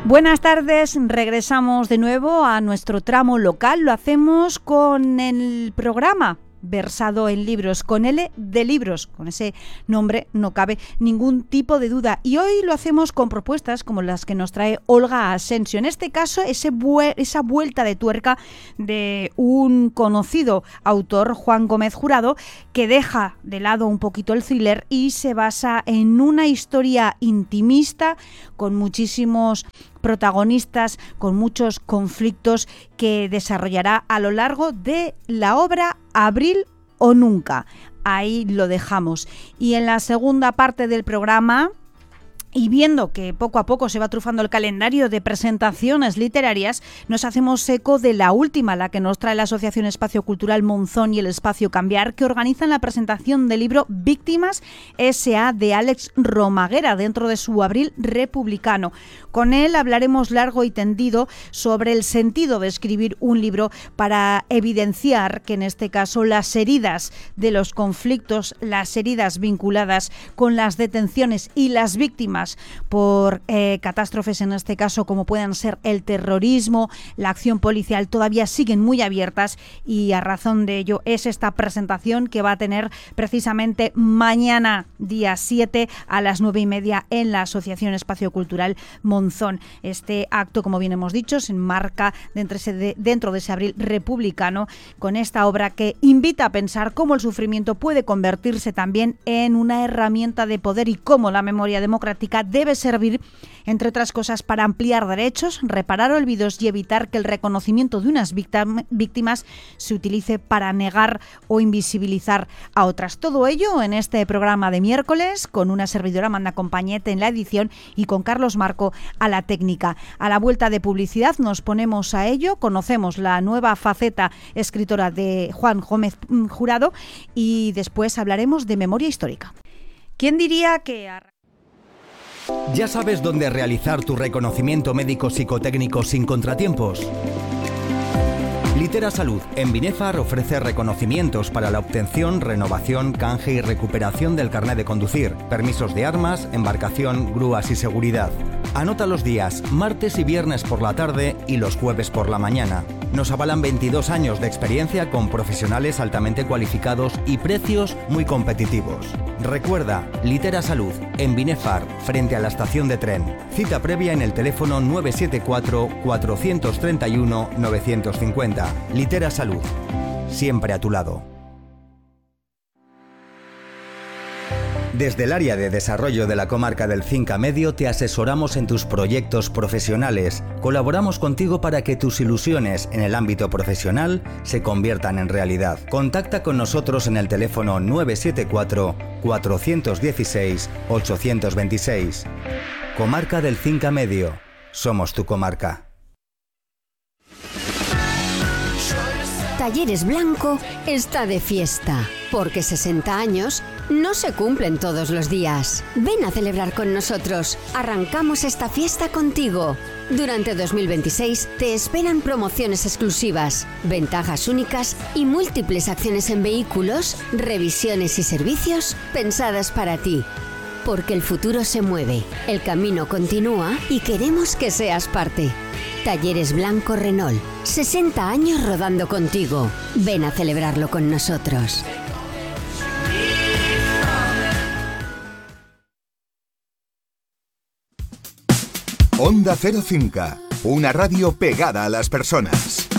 Buenas tardes, regresamos de nuevo a nuestro tramo local. Lo hacemos con el programa versado en libros, con L de libros. Con ese nombre no cabe ningún tipo de duda. Y hoy lo hacemos con propuestas como las que nos trae Olga Asensio. En este caso, esa vuelta de tuerca de un conocido autor, Juan Gómez Jurado, que deja de lado un poquito el thriller y se basa en una historia intimista con muchísimos protagonistas, con muchos conflictos que desarrollará a lo largo de la obra Abril o Nunca. Ahí lo dejamos. Y en la segunda parte del programa, y viendo que poco a poco se va trufando el calendario de presentaciones literarias, nos hacemos eco de la última, la que nos trae la Asociación Espacio Cultural Monzón y el Espacio Cambiar, que organizan la presentación del libro Víctimas S.A. de Àlex Romaguera dentro de su Abril republicano. Con él hablaremos largo y tendido sobre el sentido de escribir un libro para evidenciar que en este caso las heridas de los conflictos, las heridas vinculadas con las detenciones y las víctimas por catástrofes, en este caso como puedan ser el terrorismo, la acción policial, todavía siguen muy abiertas, y a razón de ello es esta presentación que va a tener precisamente mañana, día 7, a las 9:30 en la Asociación Espacio Cultural Monzón. Este acto, como bien hemos dicho, se enmarca dentro de ese Abril republicano, con esta obra que invita a pensar cómo el sufrimiento puede convertirse también en una herramienta de poder y cómo la memoria democrática debe servir, entre otras cosas, para ampliar derechos, reparar olvidos y evitar que el reconocimiento de unas víctimas se utilice para negar o invisibilizar a otras. Todo ello en este programa de miércoles, con una servidora, Amanda Compañete, en la edición, y con Carlos Marco a la técnica. A la vuelta de publicidad nos ponemos a ello, conocemos la nueva faceta escritora de Juan Gómez Jurado y después hablaremos de memoria histórica. ¿Quién diría que... ¿Ya sabes dónde realizar tu reconocimiento médico psicotécnico sin contratiempos? Litera Salud en Binefar ofrece reconocimientos para la obtención, renovación, canje y recuperación del carnet de conducir, permisos de armas, embarcación, grúas y seguridad. Anota los días, martes y viernes por la tarde y los jueves por la mañana. Nos avalan 22 años de experiencia con profesionales altamente cualificados y precios muy competitivos. Recuerda, Litera Salud en Binefar, frente a la estación de tren. Cita previa en el teléfono 974-431-950. Litera Salud, siempre a tu lado. Desde el área de desarrollo de la comarca del Cinca Medio te asesoramos en tus proyectos profesionales. Colaboramos contigo para que tus ilusiones en el ámbito profesional se conviertan en realidad. Contacta con nosotros en el teléfono 974-416-826. Comarca del Cinca Medio. Somos tu comarca. Talleres Blanco está de fiesta, porque 60 años no se cumplen todos los días. Ven a celebrar con nosotros. Arrancamos esta fiesta contigo. Durante 2026 te esperan promociones exclusivas, ventajas únicas y múltiples acciones en vehículos, revisiones y servicios pensadas para ti. Porque el futuro se mueve, el camino continúa y queremos que seas parte. Talleres Blanco Renault, 60 años rodando contigo. Ven a celebrarlo con nosotros. Onda Cero Cinca, una radio pegada a las personas.